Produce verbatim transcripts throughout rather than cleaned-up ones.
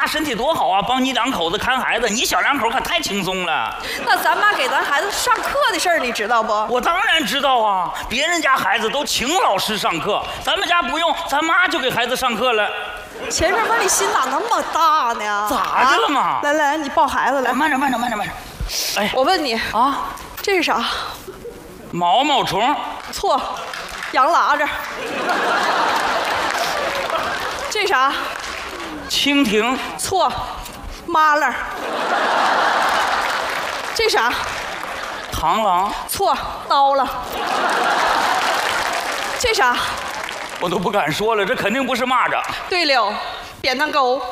身体多好啊，帮你两口子看孩子，你小两口可太轻松了。 那咱妈给咱孩子上课的事儿，你知道不？ 我当然知道啊，别人家孩子都请老师上课，咱们家不用，咱妈就给孩子上课了。 钱顺风，你心咋那么大呢？ 咋的了嘛？ 啊、来来，你抱孩子来。 慢着，慢着，慢着，慢着。哎， 我问你啊， 这是啥？ 毛毛虫。 错，羊喇子。这啥？ 蜻蜓。 错，麻辣。这啥？ 螳螂。 错，刀了。这啥？ 我都不敢说了，这肯定不是蚂蚱。 对了，扁担钩。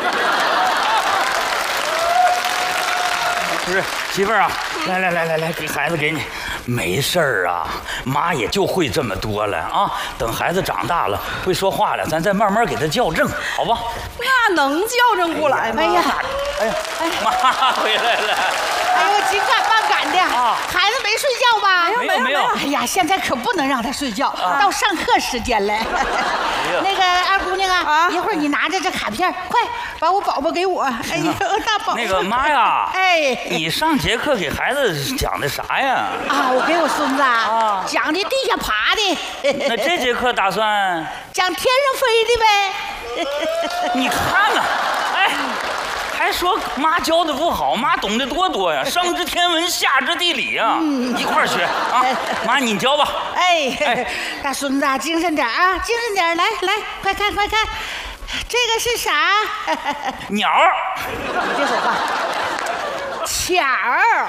不是媳妇儿啊，来来来来来，给孩子给你。没事儿啊，妈也就会这么多了啊。等孩子长大了，会说话了，咱再慢慢给他校正，好吧？ 那能校正过来吗？ 哎呀， 哎呀，妈回来了。 哎呦，紧赶慢赶的啊！孩子没睡觉吧？ 没有没有。 哎呀，现在可不能让他睡觉，啊、到上课时间了。那个二姑娘啊，啊一会儿你拿着这卡片，快把我宝宝给我。哎呀，大宝。 那个妈呀， 哎， 你上节课给孩子讲的啥呀？ 啊，我给我孙子啊讲的地下爬的。 那这节课打算讲天上飞的呗。 你看看，哎。还说妈教的不好，妈懂得多多呀，上知天文下知地理呀，嗯、一块儿学啊！妈你教吧。 哎，哎大孙子精神点啊，精神点，来来，快看快看，这个是啥？ 鸟。 别说话。巧儿。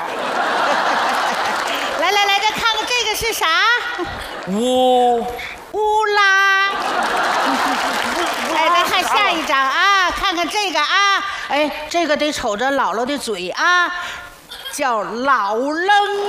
来来来，再看看这个是啥？ 乌乌拉。哎，再看下一张啊，看看这个啊，哎，这个得瞅着姥姥的嘴啊，叫老扔。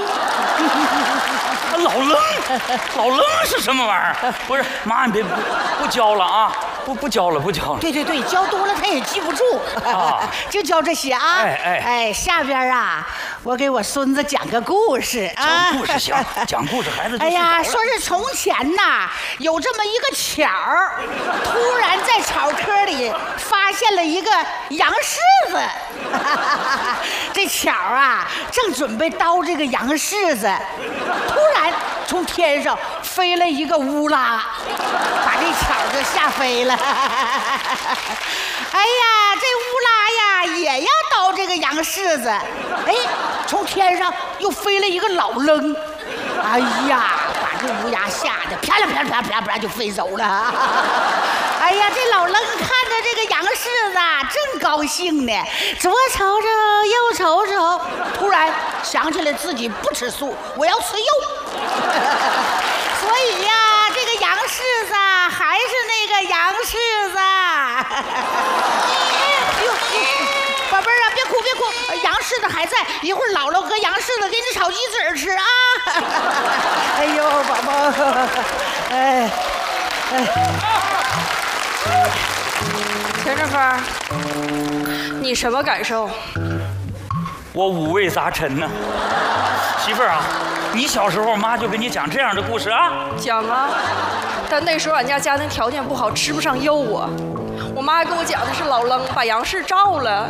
老扔，老扔是什么玩意儿？不是妈，你别不不教了啊，不不教了，不教了。 对对对，教多了他也记不住，啊、就教这些啊。 哎哎哎，下边啊，我给我孙子讲个故事啊。 讲故事行，讲故事孩子就。 哎呀，说是从前呐，有这么一个巧儿，突然在草窠里发现了一个羊柿子。这巧儿啊，正准备叨这个羊柿子，突然从天上飞了一个乌拉，把这巧儿就吓飞了。哎呀，这乌拉呀也要叨这个羊柿子，哎，从天上又飞了一个老扔，哎呀，把这乌鸦吓得啪啦啪啦啪啦啪啦啪啦就飞走了。哎呀，这老扔看着这个羊柿子啊，正高兴呢，左瞅瞅右瞅瞅，突然想起来自己不吃素，我要吃肉。所以呀，这个羊柿子还是那个羊柿子。哎呦，宝贝儿啊，别哭别哭，羊柿子还在，一会儿姥姥和羊柿子给你炒鸡嘴吃啊。哎呦，宝宝，哎哎。 田正峰，你什么感受？ 我五味杂陈呢。媳妇儿啊，你小时候妈就给你讲这样的故事啊？ 讲啊，但那时候俺家家庭条件不好，吃不上肉啊。我妈还跟我讲的是老扔把杨氏照了。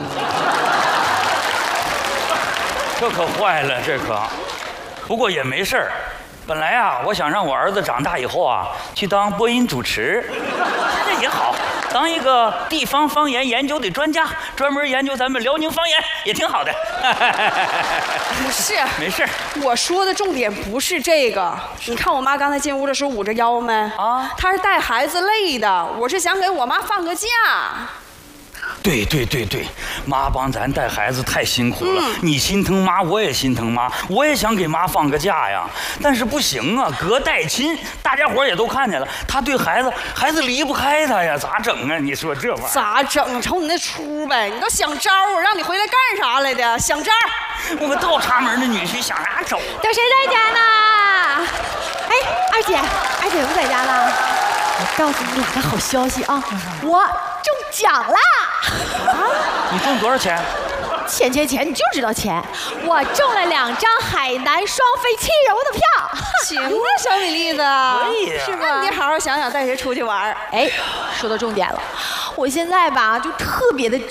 这可坏了，这可。不过也没事儿。本来啊，我想让我儿子长大以后啊，去当播音主持，这也好，当一个地方方言研究的专家，专门研究咱们辽宁方言，也挺好的。 不是， 没事。 我说的重点不是这个。你看我妈刚才进屋的时候捂着腰没？啊，她是带孩子累的，我是想给我妈放个假。 对对对对，妈帮咱带孩子太辛苦了，嗯、你心疼妈，我也心疼妈，我也想给妈放个假呀，但是不行啊，隔代亲，大家伙也都看见了，他对孩子，孩子离不开他呀，咋整啊？你说这玩意儿咋整？瞅你那出呗，你都想招我让你回来干啥来的？想招？ 我个倒插门的女婿想啥招？ 都谁在家呢？哎，二姐，二姐不在家呢。我告诉你俩个好消息啊，我中奖了！ 啊？你中多少钱？ 钱钱钱，你就知道钱！我中了两张海南双飞气柔的票。 行啊，小米粒子， 可以啊， 是吧？你好好想想带谁出去玩。 哎，说到重点了，我现在吧就特别的